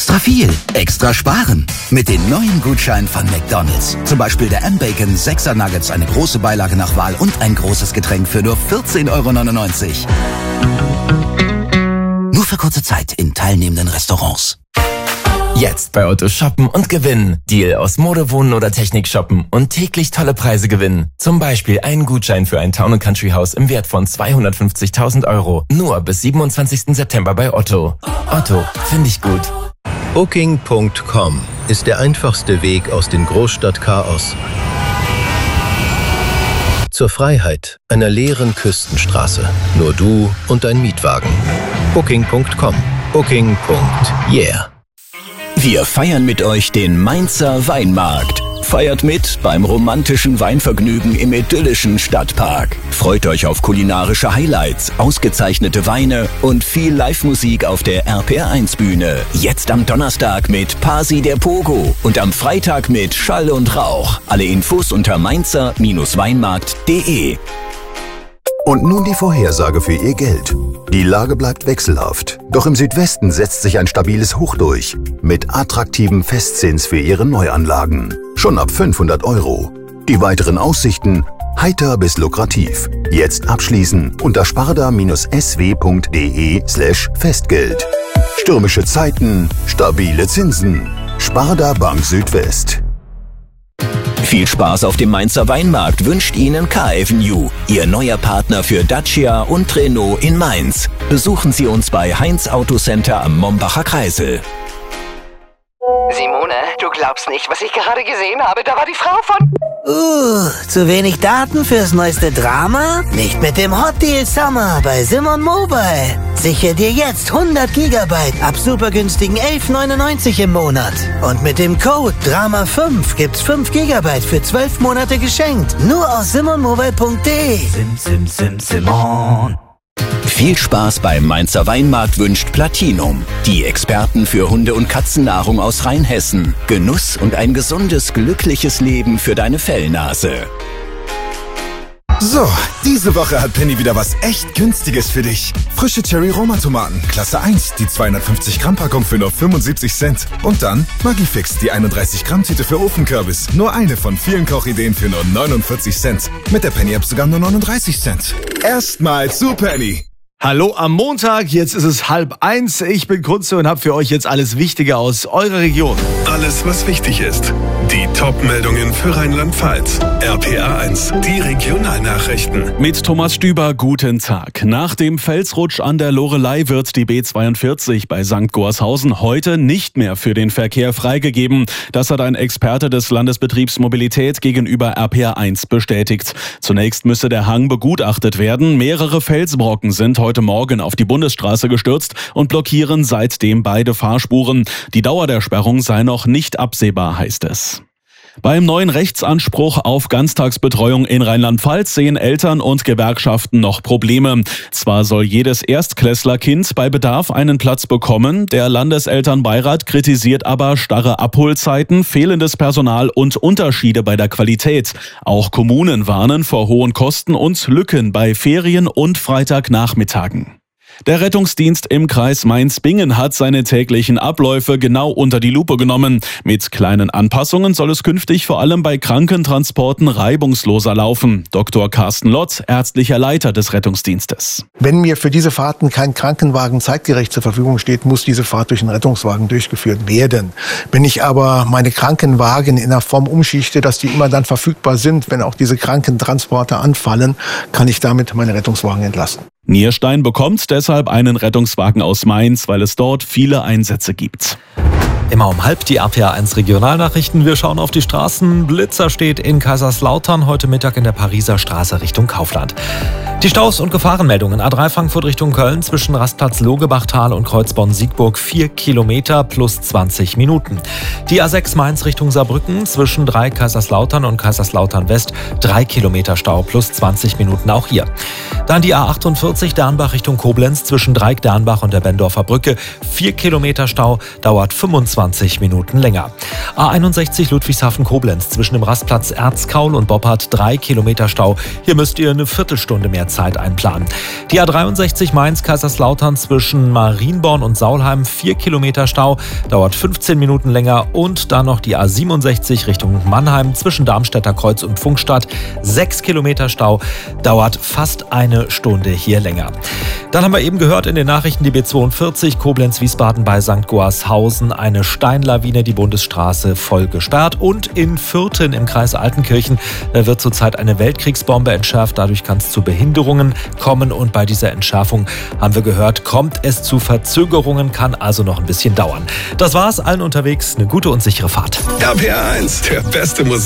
Extra viel, extra sparen. Mit den neuen Gutscheinen von McDonald's. Zum Beispiel der M-Bacon 6er Nuggets, eine große Beilage nach Wahl und ein großes Getränk für nur 14,99 €. Nur für kurze Zeit in teilnehmenden Restaurants. Jetzt bei Otto shoppen und gewinnen. Deal aus Mode, Wohnen oder Technik shoppen und täglich tolle Preise gewinnen. Zum Beispiel einen Gutschein für ein Town & Country Haus im Wert von 250.000 €. Nur bis 27. September bei Otto. Otto, finde ich gut. Booking.com ist der einfachste Weg aus dem Großstadtchaos zur Freiheit einer leeren Küstenstraße. Nur du und dein Mietwagen. Booking.com. Booking.yeah. Wir feiern mit euch den Mainzer Weinmarkt. Feiert mit beim romantischen Weinvergnügen im idyllischen Stadtpark. Freut euch auf kulinarische Highlights, ausgezeichnete Weine und viel Live-Musik auf der RPR1-Bühne. Jetzt am Donnerstag mit Pasi der Pogo und am Freitag mit Schall und Rauch. Alle Infos unter mainzer-weinmarkt.de. Und nun die Vorhersage für Ihr Geld. Die Lage bleibt wechselhaft. Doch im Südwesten setzt sich ein stabiles Hoch durch. Mit attraktivem Festzins für Ihre Neuanlagen. Schon ab 500 €. Die weiteren Aussichten heiter bis lukrativ. Jetzt abschließen unter sparda-sw.de/Festgeld. Stürmische Zeiten, stabile Zinsen. Sparda Bank Südwest. Viel Spaß auf dem Mainzer Weinmarkt wünscht Ihnen K-Avenue, Ihr neuer Partner für Dacia und Renault in Mainz. Besuchen Sie uns bei Heinz Autocenter am Mombacher Kreisel. Simone, du glaubst nicht, was ich gerade gesehen habe. Da war die Frau von... Zu wenig Daten fürs neueste Drama? Nicht mit dem Hot Deal Summer bei Simon Mobile. Sichere dir jetzt 100 GB ab super günstigen 11,99 € im Monat. Und mit dem Code DRAMA5 gibt's 5 GB für 12 Monate geschenkt. Nur aus simonmobile.de. Simon. Viel Spaß beim Mainzer Weinmarkt wünscht Platinum. Die Experten für Hunde- und Katzennahrung aus Rheinhessen. Genuss und ein gesundes, glückliches Leben für deine Fellnase. So, diese Woche hat Penny wieder was echt Günstiges für dich. Frische Cherry-Roma-Tomaten, Klasse 1, die 250-Gramm-Packung für nur 75 Cent. Und dann Maggi-Fix, die 31-Gramm-Tüte für Ofenkürbis. Nur eine von vielen Kochideen für nur 49 Cent. Mit der Penny-App sogar nur 39 Cent. Erstmal zu Penny. Hallo am Montag, jetzt ist es 12:30. Ich bin Kunze und habe für euch jetzt alles Wichtige aus eurer Region. Alles, was wichtig ist. Die Top-Meldungen für Rheinland-Pfalz. RPA1, die Regionalnachrichten. Mit Thomas Stüber, guten Tag. Nach dem Felsrutsch an der Loreley wird die B42 bei St. Gorshausen heute nicht mehr für den Verkehr freigegeben. Das hat ein Experte des Landesbetriebs Mobilität gegenüber RPA1 bestätigt. Zunächst müsse der Hang begutachtet werden. Mehrere Felsbrocken sind heute Morgen auf die Bundesstraße gestürzt und blockieren seitdem beide Fahrspuren. Die Dauer der Sperrung sei noch nicht absehbar, heißt es. Beim neuen Rechtsanspruch auf Ganztagsbetreuung in Rheinland-Pfalz sehen Eltern und Gewerkschaften noch Probleme. Zwar soll jedes Erstklässlerkind bei Bedarf einen Platz bekommen, der Landeselternbeirat kritisiert aber starre Abholzeiten, fehlendes Personal und Unterschiede bei der Qualität. Auch Kommunen warnen vor hohen Kosten und Lücken bei Ferien- und Freitagnachmittagen. Der Rettungsdienst im Kreis Mainz-Bingen hat seine täglichen Abläufe genau unter die Lupe genommen. Mit kleinen Anpassungen soll es künftig vor allem bei Krankentransporten reibungsloser laufen. Dr. Carsten Lotz, ärztlicher Leiter des Rettungsdienstes. Wenn mir für diese Fahrten kein Krankenwagen zeitgerecht zur Verfügung steht, muss diese Fahrt durch einen Rettungswagen durchgeführt werden. Wenn ich aber meine Krankenwagen in einer Form umschichte, dass die immer dann verfügbar sind, wenn auch diese Krankentransporte anfallen, kann ich damit meine Rettungswagen entlasten. Nierstein bekommt deshalb einen Rettungswagen aus Mainz, weil es dort viele Einsätze gibt. Immer um 12:30 die RPA1 Regionalnachrichten. Wir schauen auf die Straßen. Blitzer steht in Kaiserslautern, heute Mittag in der Pariser Straße Richtung Kaufland. Die Staus und Gefahrenmeldungen. A3 Frankfurt Richtung Köln zwischen Rastplatz Logebachtal und Kreuzborn-Siegburg 4 Kilometer plus 20 Minuten. Die A6 Mainz Richtung Saarbrücken zwischen 3 Kaiserslautern und Kaiserslautern West 3 Kilometer Stau plus 20 Minuten auch hier. Dann die A48 Dernbach Richtung Koblenz zwischen Dreieck-Dernbach und der Bendorfer Brücke 4 Kilometer Stau, dauert 25 Minuten länger. A61 Ludwigshafen-Koblenz zwischen dem Rastplatz Erzkaul und Boppard 3 Kilometer Stau. Hier müsst ihr eine Viertelstunde mehr Zeit einplanen. Die A63 Mainz-Kaiserslautern zwischen Marienborn und Saulheim 4 Kilometer Stau, dauert 15 Minuten länger. Und dann noch die A67 Richtung Mannheim zwischen Darmstädter Kreuz und Pfungstadt 6 Kilometer Stau, dauert fast eine Stunde hier länger. Dann haben wir eben gehört in den Nachrichten die B42 Koblenz-Wiesbaden bei St. Goarshausen, eine Steinlawine, die Bundesstraße voll gesperrt. Und in Vierten im Kreis Altenkirchen wird zurzeit eine Weltkriegsbombe entschärft. Dadurch kann es zu Behinderungen kommen und bei dieser Entschärfung, haben wir gehört, kommt es zu Verzögerungen, kann also noch ein bisschen dauern. Das war's, allen unterwegs eine gute und sichere Fahrt. RPR 1, der beste Musik.